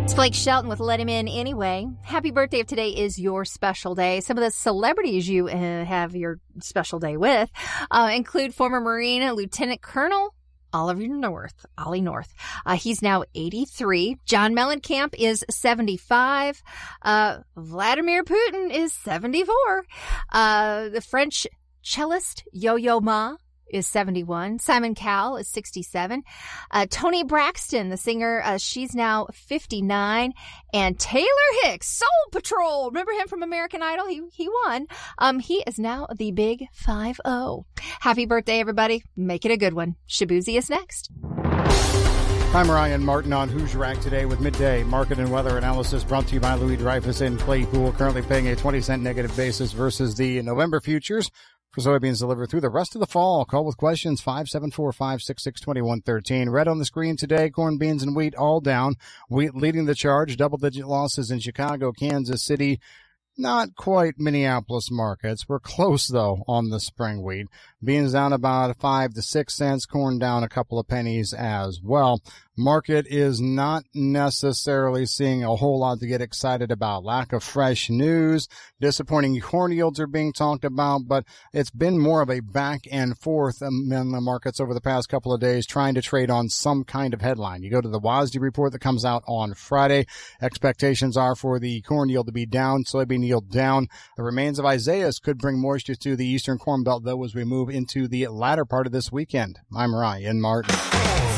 It's Blake Shelton with Let Him In Anyway. Happy birthday if today is your special day. Some of the celebrities you have your special day with include former Marine Lieutenant Colonel Ollie North. He's now 83. John Mellencamp is 75. Vladimir Putin is 74. The French cellist Yo-Yo Ma is 71. Simon Cowell is 67. Toni Braxton, the singer, she's now 59. And Taylor Hicks, Soul Patrol. Remember him from American Idol? He won. He is now the big 50. Happy birthday, everybody. Make it a good one. Shabuzi is next. I'm Ryan Martin on Who's Rack today with midday market and weather analysis brought to you by Louis Dreyfus in Claypool, currently paying a 20-cent negative basis versus the November futures for soybeans delivered through the rest of the fall. Call with questions 574-566-2113. Red on the screen today, corn, beans, and wheat all down. Wheat leading the charge, double-digit losses in Chicago, Kansas City. Not quite Minneapolis markets. We're close, though, on the spring wheat. Beans down about 5 to 6 cents. Corn down a couple of pennies as well. Market is not necessarily seeing a whole lot to get excited about. Lack of fresh news. Disappointing corn yields are being talked about, but it's been more of a back and forth in the markets over the past couple of days trying to trade on some kind of headline. You go to the WASDE report that comes out on Friday. Expectations are for the corn yield to be down, soybean yield down. The remains of Isaias could bring moisture to the eastern corn belt, though, as we move into the latter part of this weekend. I'm Ryan Martin.